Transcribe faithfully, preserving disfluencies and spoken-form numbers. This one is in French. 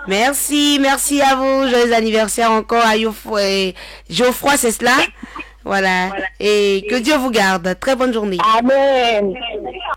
Merci, merci à vous. Joyeux anniversaire encore à Yof- euh, Geoffroy, c'est cela? Voilà. Et que Dieu vous garde. Très bonne journée. Amen.